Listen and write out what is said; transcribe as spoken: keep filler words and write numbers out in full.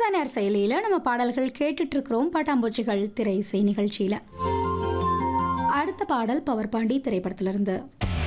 News செயலியில் நம்ம பாடல்கள் கேட்டுட்டு இருக்கிறோம். பட்டாம்பூச்சிகள் திரை இசை நிகழ்ச்சியில் அடுத்த பாடல் பவர் பாண்டி திரைப்படத்திலிருந்து.